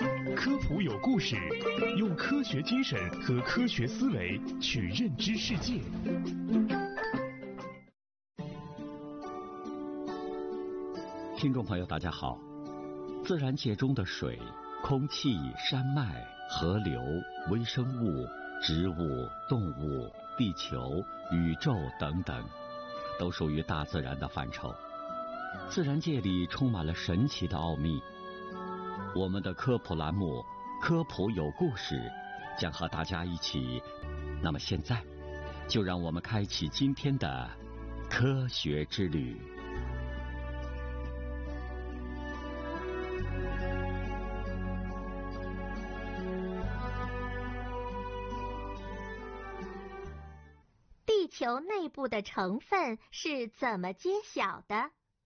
科普有故事，用科学精神和科学思维去认知世界。 听众朋友大家好，自然界中的水、空气、山脉、河流、微生物、植物、动物、地球、宇宙等等，都属于大自然的范畴。自然界里充满了神奇的奥秘。我们的科普栏目科普有故事将和大家一起，那么现在就让我们开启今天的科学之旅。 地球内部的成分是怎么揭晓的？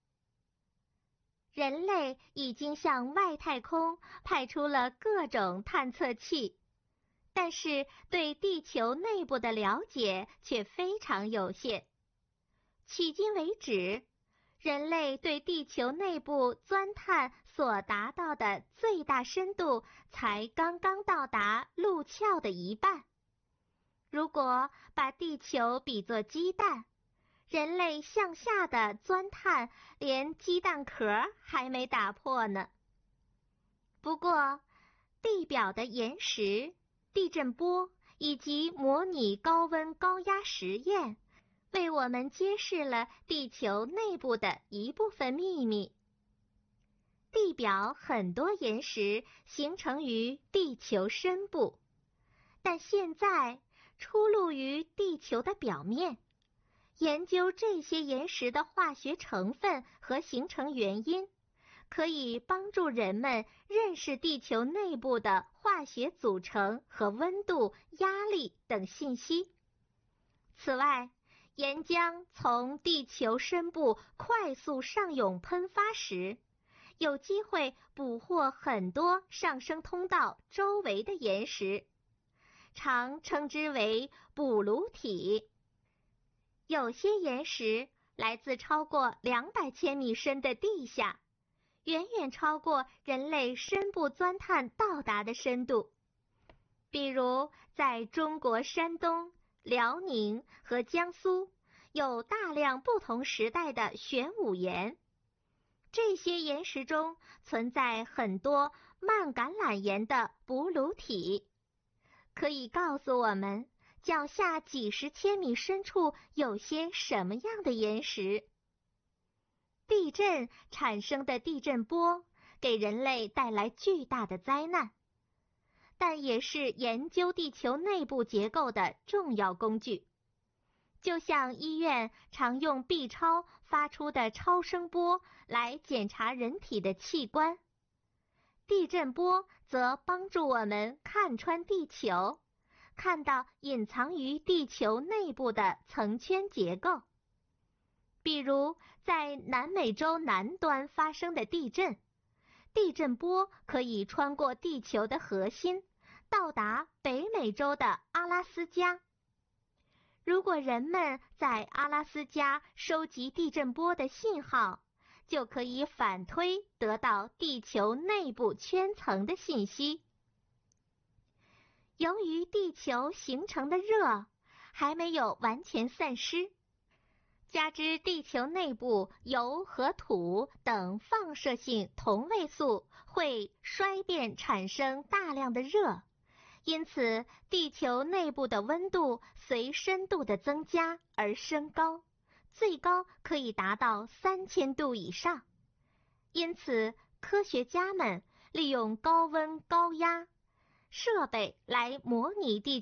人类已经向外太空派出了各种探测器，但是对地球内部的了解却非常有限。迄今为止，人类对地球内部钻探所达到的最大深度才刚刚到达陆壳的一半。如果把地球比作鸡蛋，人类向下的钻探连鸡蛋壳还没打破呢。不过，地表的岩石、地震波以及模拟高温高压实验，为我们揭示了地球内部的一部分秘密。地表很多岩石形成于地球深部，但现在出露于地球的表面。研究这些岩石的化学成分和形成原因，可以帮助人们认识地球内部的化学组成和温度、压力等信息。此外，岩浆从地球深部快速上涌喷发时，有机会捕获很多上升通道周围的岩石，常称之为捕卤体。有些岩石来自超过200千米深的地下，远远超过人类深部钻探到达的深度。比如在中国山东、辽宁和江苏，有大量不同时代的玄武岩。这些岩石中存在很多慢橄榄岩的捕卤体，可以告诉我们脚下几十千米深处有些什么样的岩石。地震产生的地震波给人类带来巨大的灾难，但也是研究地球内部结构的重要工具。就像医院常用 B 超发出的超声波来检查人体的器官，地震波则帮助我们看穿地球，看到隐藏于地球内部的层圈结构。比如在南美洲南端发生的地震，地震波可以穿过地球的核心，到达北美洲的阿拉斯加。如果人们在阿拉斯加收集地震波的信号，就可以反推得到地球内部圈层的信息。由于地球形成的热还没有完全散失，加之地球内部油和土等放射性同位素会衰变产生大量的热，因此地球内部的温度随深度的增加而升高，最高可以达到3000度以上。因此科学家们利用高温高压设备来模拟地